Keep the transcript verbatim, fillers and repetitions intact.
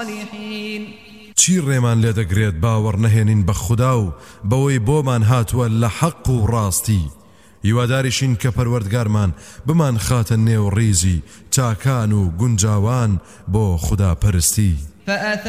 چی ڕێمان لێ دەگرێت باوەڕ نەهێنین بە خودا و بەوەی بۆمان هاتووە لە حەق و ڕاستی هیواداریشین کە پەروەردگارمان بمان خاتە نێو ڕیزی چاکان و گونجاوان بۆ خوداپەرستی.